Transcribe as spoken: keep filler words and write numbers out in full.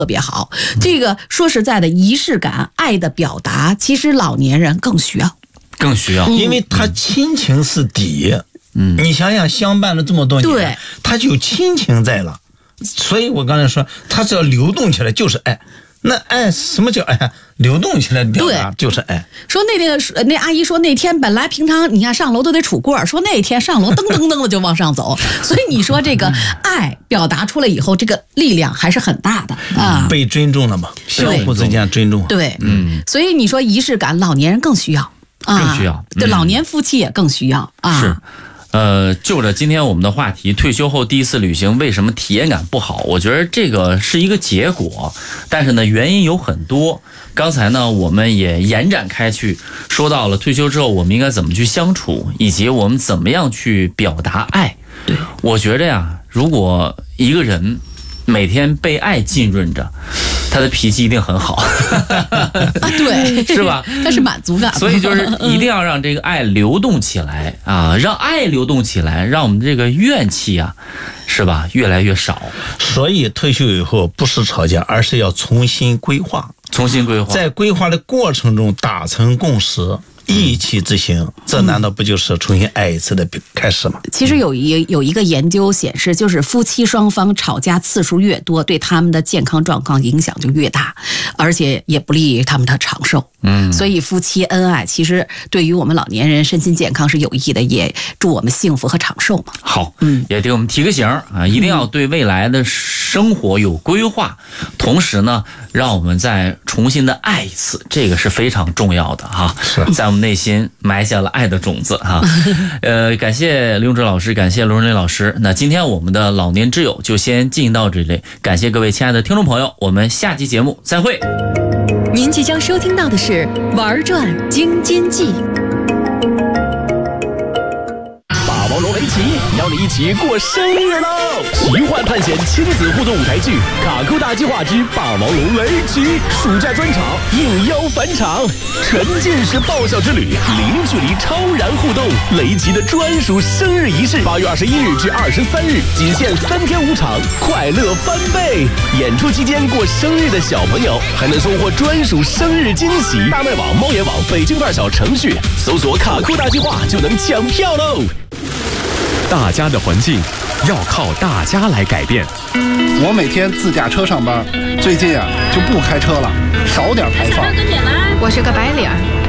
特别好。这个说实在的，仪式感、爱的表达，其实老年人更需要， 更需要， 因为他亲情是底。嗯，你想想，相伴了这么多年， 对， 他就有亲情在了。所以我刚才说，他只要流动起来就是爱。那爱什么叫爱？流动起来的表达就是爱。 说那个那阿姨说那天本来平常你看上楼都得杵棍儿，说那天上楼噔噔噔的就往上走，所以你说这个爱表达出来以后，这个力量还是很大的啊。 被尊重了嘛，相互之间尊重。 对，嗯，所以你说仪式感，老年人更需要啊， 更需要， 对，老年夫妻也更需要啊。 是。呃，就着今天我们的话题，退休后第一次旅行为什么体验感不好？我觉得这个是一个结果，但是呢，原因有很多。刚才呢，我们也延展开去说到了退休之后我们应该怎么去相处，以及我们怎么样去表达爱。 对， 我觉得呀，如果一个人每天被爱浸润着，他的脾气一定很好啊，对， 是吧？ 他是满足感， 所以就是一定要让这个爱流动起来啊，让爱流动起来，让我们这个怨气啊，是吧，越来越少。 所以退休以后不是吵架，而是要重新规划， 重新规划， 在规划的过程中达成共识。一起执行，这难道不就是重新爱一次的开始吗？ 其实有一有一个研究显示，就是夫妻双方吵架次数越多，对他们的健康状况影响就越大，而且也不利于他们的长寿。嗯，所以夫妻恩爱其实对于我们老年人身心健康是有益的，也祝我们幸福和长寿嘛。 好，嗯，也给我们提个醒啊，一定要对未来的生活有规划，嗯、同时呢，让我们再重新的爱一次，这个是非常重要的哈。 是在我们内心埋下了爱的种子哈。呃，感谢刘永哲老师，感谢罗仁磊老师。那今天我们的老年之友就先进行到这里，感谢各位亲爱的听众朋友，我们下期节目再会。 您即将收听到的是《玩转京津冀》。 霸王龙围棋邀你一起过生日喽！奇幻探险亲子互动舞台剧《卡酷大计划之霸王龙围棋》暑假专场应邀返场，沉浸式爆笑之旅，零距离超燃互动，雷吉的专属生日仪式，八月二十一日至二十三日，仅限三天五场，快乐翻倍！演出期间过生日的小朋友还能收获专属生日惊喜。大麦网、猫眼网、北京范儿小程序搜索“卡酷大计划”就能抢票喽！大家的环境要靠大家来改变。 我每天自驾车上班，最近啊就不开车了，少点排放。 我是个白领，